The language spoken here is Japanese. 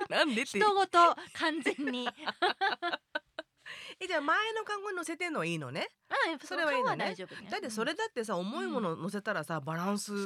なんでって人ごと完全にじゃあ前のカゴに乗せてんのはいいのね。 やっぱそれはいいのね。 大丈夫ね。 だってそれだってさ、重いもの乗せたらさ、バランス